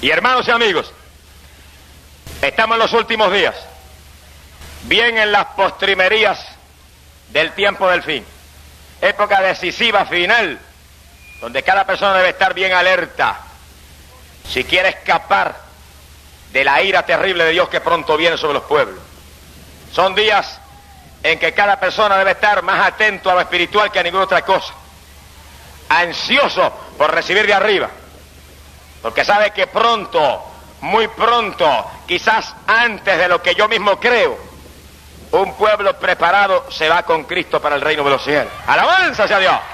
Y hermanos y amigos, estamos en los últimos días, bien en las postrimerías del tiempo del fin, época decisiva final, donde cada persona debe estar bien alerta si quiere escapar de la ira terrible de Dios que pronto viene sobre los pueblos. Son días en que cada persona debe estar más atento a lo espiritual que a ninguna otra cosa, ansioso por recibir de arriba, porque sabe que pronto, muy pronto, quizás antes de lo que yo mismo creo, un pueblo preparado se va con Cristo para el reino de los cielos. ¡Alabanza sea Dios!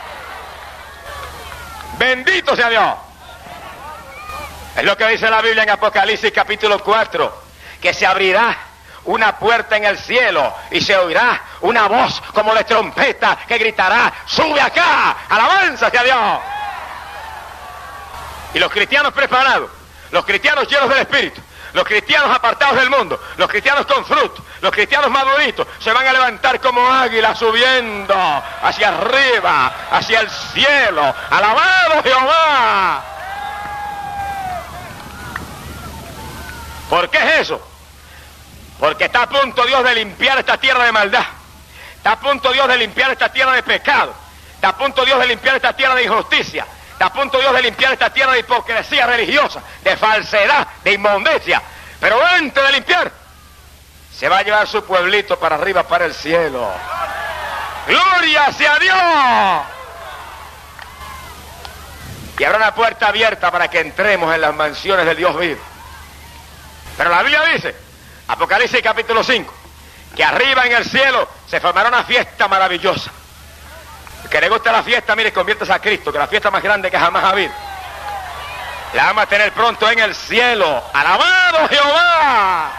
¡Bendito sea Dios! Es lo que dice la Biblia en Apocalipsis capítulo 4, que se abrirá una puerta en el cielo y se oirá una voz como de trompeta que gritará: ¡sube acá! ¡Alabanza sea Dios! Y los cristianos preparados, los cristianos llenos del Espíritu, los cristianos apartados del mundo, los cristianos con fruto, los cristianos maduritos, se van a levantar como águilas subiendo hacia arriba, hacia el cielo. ¡Alabado Jehová! ¿Por qué es eso? Porque está a punto Dios de limpiar esta tierra de maldad. Está a punto Dios de limpiar esta tierra de pecado. Está a punto Dios de limpiar esta tierra de injusticia. Está a punto Dios de limpiar esta tierra de hipocresía religiosa, de falsedad, de inmundicia. Pero antes de limpiar, se va a llevar su pueblito para arriba, para el cielo. ¡Gloria sea Dios! Y habrá una puerta abierta para que entremos en las mansiones del Dios vivo. Pero la Biblia dice, Apocalipsis capítulo 5, que arriba en el cielo se formará una fiesta maravillosa. El que le gusta la fiesta, mire, conviértase a Cristo, que la fiesta más grande que jamás ha habido la vamos a tener pronto en el cielo. ¡Alabado Jehová!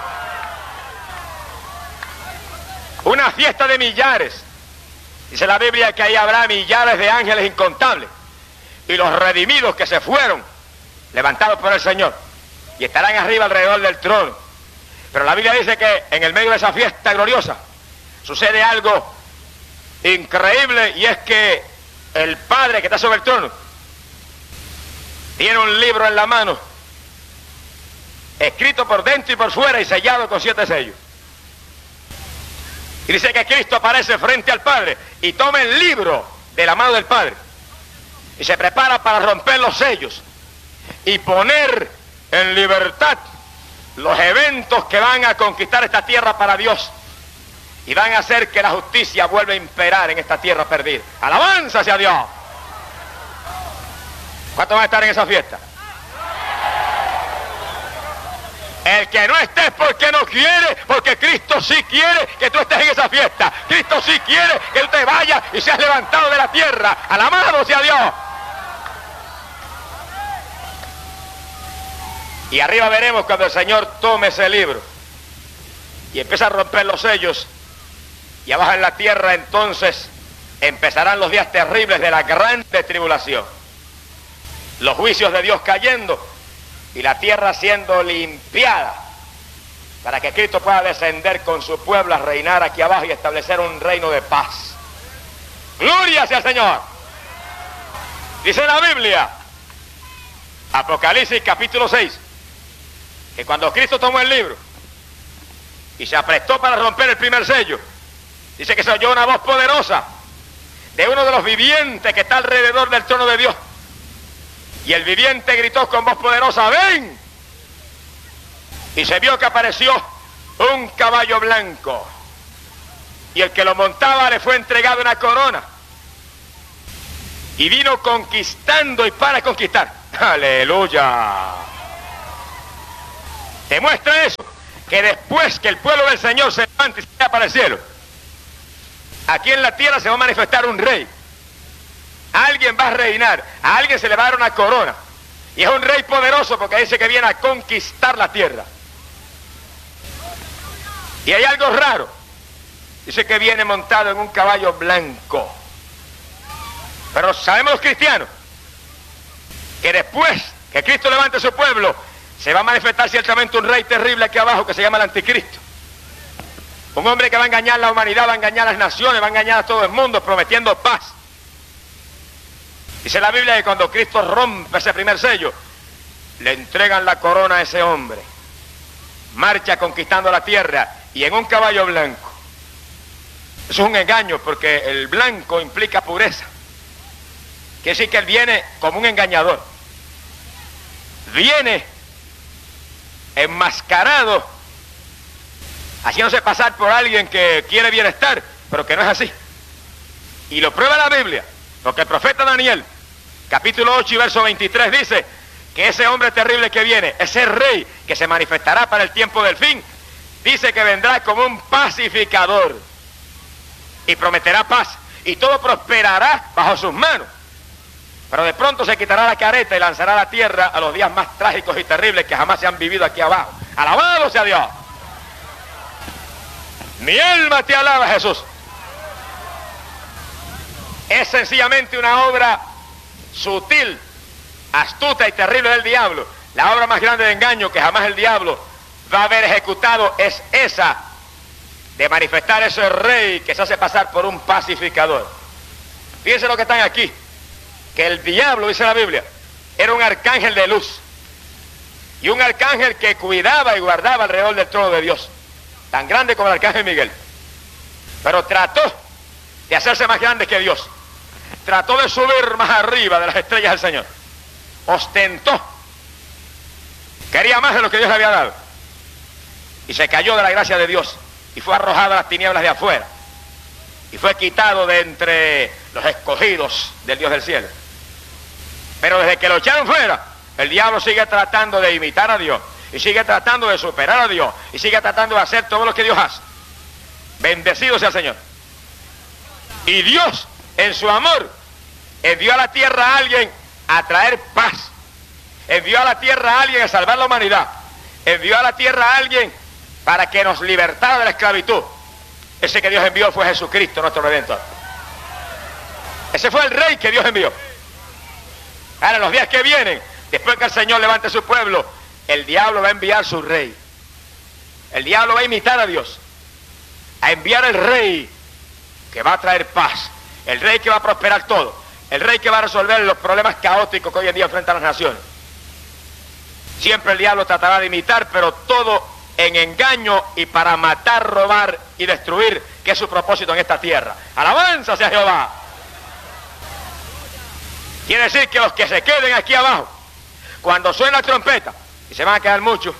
Una fiesta de millares. Dice la Biblia que ahí habrá millares de ángeles incontables y los redimidos que se fueron, levantados por el Señor, y estarán arriba alrededor del trono. Pero la Biblia dice que en el medio de esa fiesta gloriosa sucede algo increíble, y es que el Padre que está sobre el trono tiene un libro en la mano, escrito por dentro y por fuera y sellado con 7 sellos. Y dice que Cristo aparece frente al Padre y toma el libro de la mano del Padre y se prepara para romper los sellos y poner en libertad los eventos que van a conquistar esta tierra para Dios y van a hacer que la justicia vuelva a imperar en esta tierra perdida. ¡Alabanza sea Dios! ¿Cuántos van a estar en esa fiesta? El que no esté es porque no quiere, porque Cristo sí quiere que tú estés en esa fiesta. Cristo sí quiere que tú te vayas y seas levantado de la tierra. ¡Alabado sea Dios! Y arriba veremos cuando el Señor tome ese libro y empieza a romper los sellos, y abajo en la tierra entonces empezarán los días terribles de la grande tribulación, los juicios de Dios cayendo y la tierra siendo limpiada para que Cristo pueda descender con su pueblo a reinar aquí abajo y establecer un reino de paz. ¡Gloria sea el Señor! Dice la Biblia, Apocalipsis capítulo 6, que cuando Cristo tomó el libro y se aprestó para romper el primer sello, dice que se oyó una voz poderosa de uno de los vivientes que está alrededor del trono de Dios. Y el viviente gritó con voz poderosa: ¡ven! Y se vio que apareció un caballo blanco, y el que lo montaba le fue entregado una corona, y vino conquistando y para conquistar. ¡Aleluya! Demuestra eso, que después que el pueblo del Señor se levante y se vaya para el cielo, aquí en la tierra se va a manifestar un rey. Alguien va a reinar, a alguien se le va a dar una corona, y es un rey poderoso porque dice que viene a conquistar la tierra. Y hay algo raro, dice que viene montado en un caballo blanco. Pero sabemos los cristianos que después que Cristo levante a su pueblo, se va a manifestar ciertamente un rey terrible aquí abajo que se llama el Anticristo. Un hombre que va a engañar a la humanidad, va a engañar a las naciones, va a engañar a todo el mundo, prometiendo paz. Dice la Biblia que cuando Cristo rompe ese primer sello, le entregan la corona a ese hombre. Marcha conquistando la tierra y en un caballo blanco. Eso es un engaño porque el blanco implica pureza. Quiere decir que él viene como un engañador. Viene enmascarado, haciéndose pasar por alguien que quiere bienestar, pero que no es así. Y lo prueba la Biblia, porque el profeta Daniel, capítulo 8 y verso 23, dice que ese hombre terrible que viene, ese rey que se manifestará para el tiempo del fin, dice que vendrá como un pacificador y prometerá paz y todo prosperará bajo sus manos. Pero de pronto se quitará la careta y lanzará a la tierra a los días más trágicos y terribles que jamás se han vivido aquí abajo. ¡Alabado sea Dios! Mi alma te alaba, Jesús. Es sencillamente una obra sutil, astuta y terrible del diablo. La obra más grande de engaño que jamás el diablo va a haber ejecutado es esa de manifestar ese rey que se hace pasar por un pacificador. Fíjense lo que están aquí, que el diablo, dice la Biblia, era un arcángel de luz y un arcángel que cuidaba y guardaba alrededor del trono de Dios, tan grande como el arcángel Miguel, pero trató de hacerse más grande que Dios, trató de subir más arriba de las estrellas del Señor, ostentó, quería más de lo que Dios le había dado y se cayó de la gracia de Dios y fue arrojado a las tinieblas de afuera y fue quitado de entre los escogidos del Dios del cielo. Pero desde que lo echaron fuera, el diablo sigue tratando de imitar a Dios y sigue tratando de superar a Dios y sigue tratando de hacer todo lo que Dios hace. Bendecido sea el Señor. Y Dios, en su amor, envió a la tierra a alguien a traer paz, envió a la tierra a alguien a salvar la humanidad, envió a la tierra a alguien para que nos libertara de la esclavitud. Ese que Dios envió fue Jesucristo, nuestro Redentor. Ese fue el rey que Dios envió. Ahora, en los días que vienen, después que el Señor levante su pueblo, el diablo va a enviar su rey. El diablo va a imitar a Dios, a enviar el rey que va a traer paz, el rey que va a prosperar todo, el rey que va a resolver los problemas caóticos que hoy en día enfrentan las naciones. Siempre el diablo tratará de imitar, pero todo en engaño y para matar, robar y destruir, que es su propósito en esta tierra. ¡Alabanza sea Jehová! Quiere decir que los que se queden aquí abajo, cuando suena la trompeta, y se van a quedar muchos,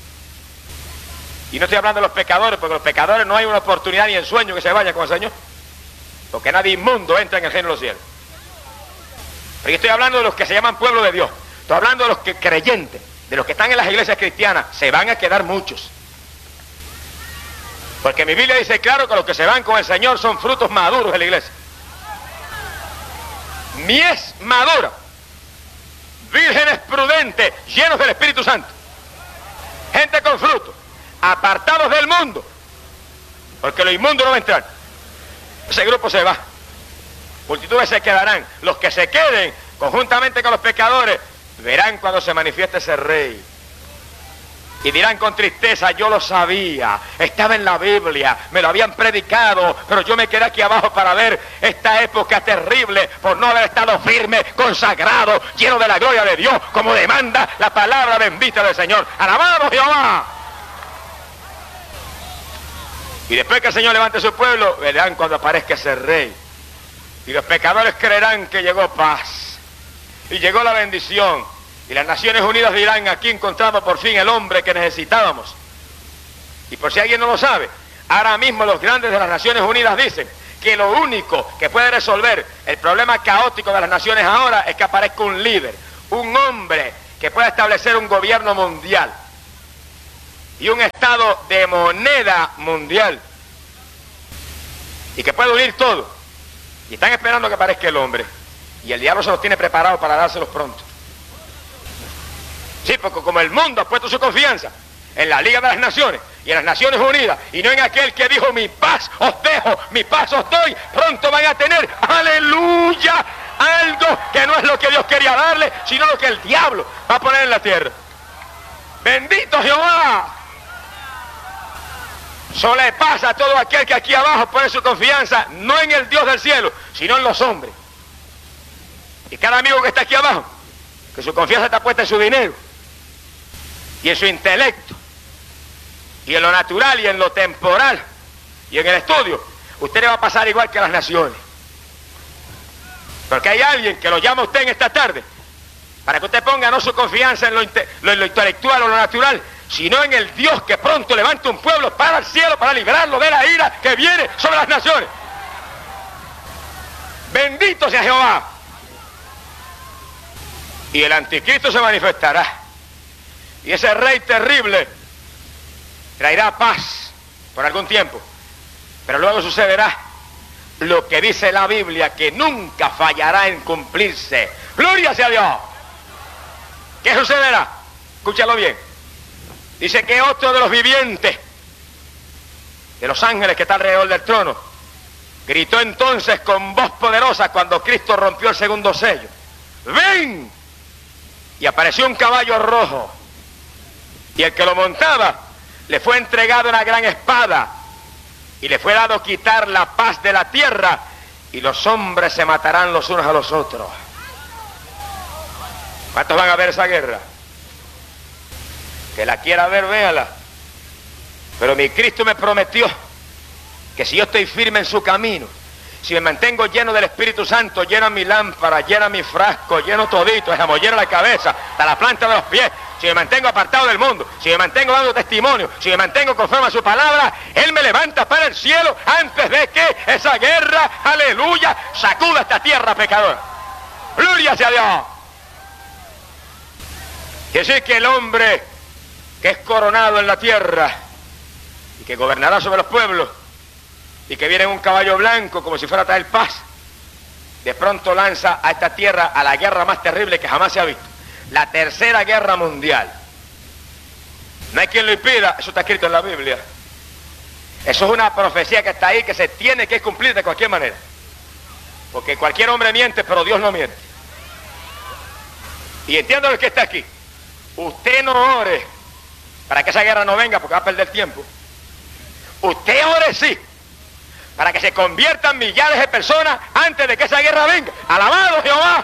y no estoy hablando de los pecadores, porque los pecadores no hay una oportunidad ni en sueño que se vayan con el Señor, porque nadie inmundo entra en el reino de los cielos. Pero yo estoy hablando de los que se llaman pueblo de Dios, estoy hablando de los que creyentes, de los que están en las iglesias cristianas, se van a quedar muchos. Porque mi Biblia dice claro que los que se van con el Señor son frutos maduros de la iglesia. Mies madura, vírgenes prudentes, llenos del Espíritu Santo, gente con fruto, apartados del mundo, porque lo inmundo no va a entrar. Ese grupo se va, multitudes se quedarán. Los que se queden conjuntamente con los pecadores verán cuando se manifieste ese rey y dirán con tristeza: yo lo sabía, estaba en la Biblia, me lo habían predicado, pero yo me quedé aquí abajo para ver esta época terrible por no haber estado firme, consagrado, lleno de la gloria de Dios, como demanda la palabra bendita del Señor. ¡Alabado Jehová! Y después que el Señor levante su pueblo, verán cuando aparezca ese rey, y los pecadores creerán que llegó paz y llegó la bendición. Y las Naciones Unidas dirán: aquí encontramos por fin el hombre que necesitábamos. Y por si alguien no lo sabe, ahora mismo los grandes de las Naciones Unidas dicen que lo único que puede resolver el problema caótico de las naciones ahora es que aparezca un líder, un hombre que pueda establecer un gobierno mundial y un estado de moneda mundial y que pueda unir todo. Y están esperando que aparezca el hombre, y el diablo se los tiene preparados para dárselos pronto. Sí, porque como el mundo ha puesto su confianza en la Liga de las Naciones y en las Naciones Unidas, y no en aquel que dijo: mi paz os dejo, mi paz os doy, pronto van a tener, aleluya, algo que no es lo que Dios quería darle, sino lo que el diablo va a poner en la tierra. ¡Bendito Jehová! Eso le pasa a todo aquel que aquí abajo pone su confianza no en el Dios del cielo, sino en los hombres. Y cada amigo que está aquí abajo, que su confianza está puesta en su dinero, y en su intelecto, y en lo natural, y en lo temporal, y en el estudio, usted le va a pasar igual que a las naciones. Porque hay alguien que lo llama a usted en esta tarde para que usted ponga no su confianza en lo intelectual o lo natural, sino en el Dios que pronto levanta un pueblo para el cielo, para librarlo de la ira que viene sobre las naciones. Bendito sea Jehová. Y el anticristo se manifestará. Y ese rey terrible traerá paz por algún tiempo. Pero luego sucederá lo que dice la Biblia, que nunca fallará en cumplirse. ¡Gloria sea a Dios! ¿Qué sucederá? Escúchalo bien. Dice que otro de los vivientes, de los ángeles que está alrededor del trono, gritó entonces con voz poderosa cuando Cristo rompió el segundo sello: ¡ven! Y apareció un caballo rojo, y el que lo montaba le fue entregado una gran espada, y le fue dado quitar la paz de la tierra, y los hombres se matarán los unos a los otros. ¿Cuántos van a ver esa guerra? Que la quiera ver, véala. Pero mi Cristo me prometió que si yo estoy firme en su camino, si me mantengo lleno del Espíritu Santo, lleno mi lámpara, lleno mi frasco, lleno todito, esa mollera la cabeza, hasta la planta de los pies, si me mantengo apartado del mundo, si me mantengo dando testimonio, si me mantengo conforme a su palabra, Él me levanta para el cielo antes de que esa guerra, aleluya, sacuda esta tierra pecadora. ¡Gloria sea a Dios! Quiere decir que el hombre que es coronado en la tierra y que gobernará sobre los pueblos y que viene en un caballo blanco como si fuera a traer paz, de pronto lanza a esta tierra a la guerra más terrible que jamás se ha visto, la tercera guerra mundial. No hay quien lo impida, eso está escrito en la Biblia. Eso es una profecía que está ahí, que se tiene que cumplir de cualquier manera, porque cualquier hombre miente, pero Dios no miente. Y entiendo el que está aquí. Usted no ore para que esa guerra no venga, porque va a perder tiempo. Usted ore sí, para que se conviertan millares de personas antes de que esa guerra venga. ¡Alabado Jehová!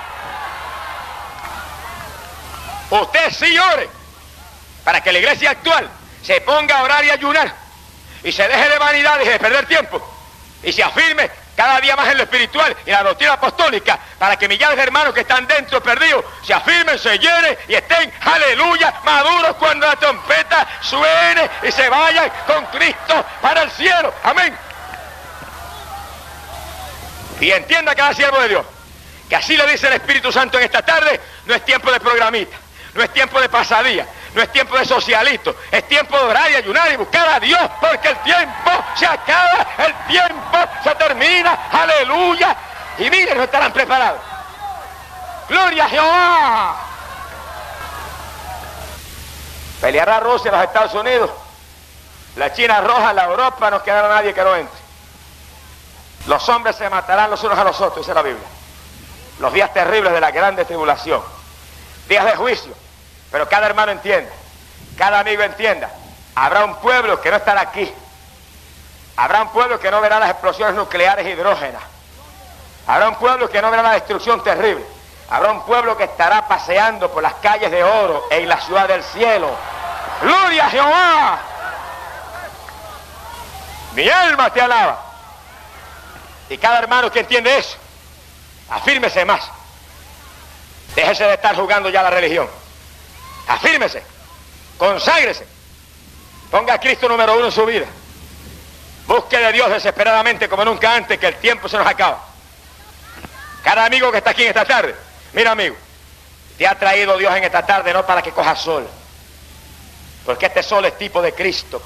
Usted sí ore para que la iglesia actual se ponga a orar y ayunar y se deje de vanidades y de perder tiempo y se afirme cada día más en lo espiritual y la doctrina apostólica, para que millares de hermanos que están dentro perdidos se afirmen, se llenen y estén, aleluya, maduros cuando la trompeta suene y se vayan con Cristo para el cielo. Amén. Y entienda cada siervo de Dios que así le dice el Espíritu Santo en esta tarde: no es tiempo de programita, no es tiempo de pasadía, no es tiempo de socialito, es tiempo de orar y ayunar y buscar a Dios, porque el tiempo se acaba, el tiempo se termina, aleluya, y miren, no estarán preparados. ¡Gloria a Jehová! Peleará Rusia, los Estados Unidos, la China roja, la Europa, no quedará nadie que no entre. Los hombres se matarán los unos a los otros, dice la Biblia. Los días terribles de la grande tribulación, días de juicio. Pero cada hermano entienda, cada amigo entienda, habrá un pueblo que no estará aquí, habrá un pueblo que no verá las explosiones nucleares hidrógenas, habrá un pueblo que no verá la destrucción terrible, habrá un pueblo que estará paseando por las calles de oro en la ciudad del cielo. ¡Gloria a Jehová! Mi alma te alaba. Y cada hermano que entiende eso, afírmese más, déjese de estar jugando ya la religión. Afírmese, conságrese, ponga a Cristo número uno en su vida, busque de Dios desesperadamente como nunca antes, que el tiempo se nos acaba. Cada amigo que está aquí en esta tarde, mira amigo, te ha traído Dios en esta tarde no para que cojas sol, porque este sol es tipo de Cristo.